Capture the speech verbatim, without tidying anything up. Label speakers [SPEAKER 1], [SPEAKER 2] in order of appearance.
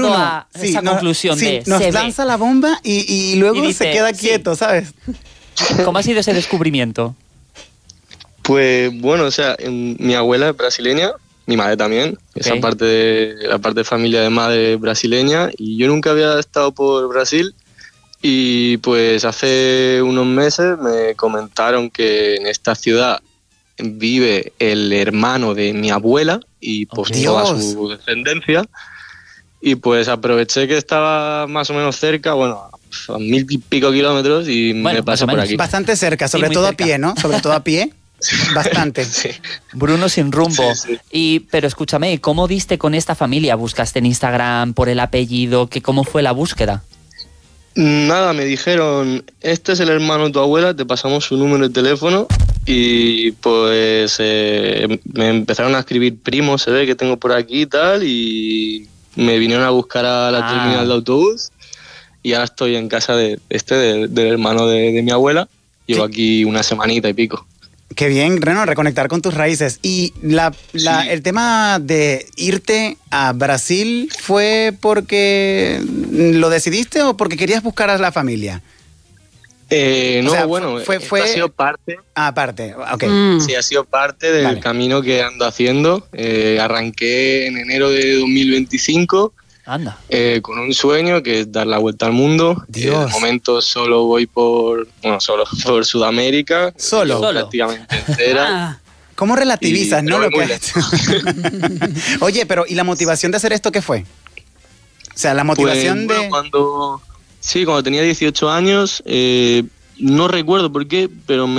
[SPEAKER 1] Bruno,
[SPEAKER 2] a
[SPEAKER 1] sí,
[SPEAKER 2] esa
[SPEAKER 1] nos,
[SPEAKER 2] conclusión
[SPEAKER 1] sí,
[SPEAKER 2] de
[SPEAKER 1] nos
[SPEAKER 2] se
[SPEAKER 1] lanza
[SPEAKER 2] ve?
[SPEAKER 1] la bomba y, y luego
[SPEAKER 2] Y dice,
[SPEAKER 1] se queda
[SPEAKER 2] sí.
[SPEAKER 1] quieto, ¿sabes?
[SPEAKER 2] ¿Cómo ha sido ese descubrimiento?
[SPEAKER 3] Pues bueno, o sea, en- mi abuela es brasileña, mi madre también, esa
[SPEAKER 2] Ok.
[SPEAKER 3] parte de la parte de familia de madre brasileña, y yo nunca había estado por Brasil. Y pues hace unos meses me comentaron que en esta ciudad vive el hermano de mi abuela y pues
[SPEAKER 2] Ok.
[SPEAKER 3] toda
[SPEAKER 1] Dios.
[SPEAKER 3] su descendencia. Y pues aproveché que estaba más o menos cerca, bueno, a mil y pico kilómetros, y
[SPEAKER 2] Bueno,
[SPEAKER 3] me
[SPEAKER 2] más
[SPEAKER 3] pasé
[SPEAKER 2] o
[SPEAKER 3] por
[SPEAKER 2] menos.
[SPEAKER 3] aquí.
[SPEAKER 1] Bastante cerca,
[SPEAKER 2] Sí,
[SPEAKER 1] sobre
[SPEAKER 2] muy
[SPEAKER 1] todo
[SPEAKER 2] cerca.
[SPEAKER 1] a pie, ¿no? Sobre todo a pie. Bastante.
[SPEAKER 3] Sí.
[SPEAKER 2] Bruno sin rumbo.
[SPEAKER 3] Sí, sí.
[SPEAKER 2] Y, pero escúchame, ¿cómo diste con esta familia? ¿Buscaste en Instagram por el apellido? ¿Qué, ¿Cómo fue la búsqueda?
[SPEAKER 3] Nada, me dijeron, este es el hermano de tu abuela, te pasamos su número de teléfono. Y pues eh, me empezaron a escribir primos, se ve que tengo por aquí y tal, y me vinieron a buscar a la
[SPEAKER 2] Ah.
[SPEAKER 3] terminal de autobús. Y ahora estoy en casa de este, de- del hermano de, de mi abuela. Llevo
[SPEAKER 1] ¿Qué?
[SPEAKER 3] aquí una semanita y pico.
[SPEAKER 1] Qué bien, Reno, reconectar con tus raíces. Y la, la-
[SPEAKER 3] Sí.
[SPEAKER 1] el tema de irte a Brasil fue porque lo decidiste o porque querías buscar a la familia.
[SPEAKER 3] Eh,
[SPEAKER 1] O
[SPEAKER 3] no,
[SPEAKER 1] sea,
[SPEAKER 3] bueno,
[SPEAKER 1] fue-
[SPEAKER 3] esto
[SPEAKER 1] fue-
[SPEAKER 3] ha sido parte,
[SPEAKER 1] Ah, aparte, ok.
[SPEAKER 4] Mm.
[SPEAKER 3] sí, ha sido parte del
[SPEAKER 1] Vale.
[SPEAKER 3] camino que ando haciendo. Eh, arranqué en enero de dos mil veinticinco.
[SPEAKER 2] Anda.
[SPEAKER 3] Eh, con un sueño que es dar la vuelta al mundo.
[SPEAKER 1] Dios.
[SPEAKER 3] Eh, de momento solo voy por, bueno, solo por Sudamérica.
[SPEAKER 1] Solo.
[SPEAKER 3] Llevo
[SPEAKER 2] Solo.
[SPEAKER 3] prácticamente entera.
[SPEAKER 4] Ah,
[SPEAKER 1] ¿Cómo relativizas,
[SPEAKER 3] Y-
[SPEAKER 1] no?
[SPEAKER 3] pero
[SPEAKER 1] Lo
[SPEAKER 3] voy
[SPEAKER 1] que
[SPEAKER 3] muy
[SPEAKER 1] has hecho? Oye, pero ¿y la motivación de hacer esto qué fue? O sea, la motivación
[SPEAKER 3] Pues, bueno,
[SPEAKER 1] de...
[SPEAKER 3] cuando, sí, cuando tenía dieciocho años, eh, no recuerdo por qué, pero me